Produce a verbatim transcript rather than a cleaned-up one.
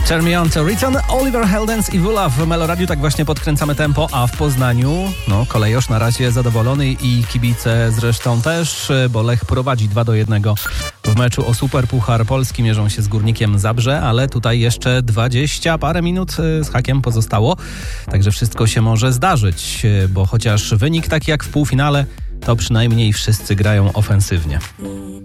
Turn Me On to Return, Oliver Heldens i Wula w Meloradiu. Tak właśnie podkręcamy tempo, a w Poznaniu no kolejosz na razie zadowolony i kibice zresztą też, bo Lech prowadzi dwa do jednego w meczu o Superpuchar Polski. Mierzą się z Górnikiem Zabrze, ale tutaj jeszcze dwadzieścia parę minut z hakiem pozostało, także wszystko się może zdarzyć, bo chociaż wynik taki jak w półfinale, to przynajmniej wszyscy grają ofensywnie.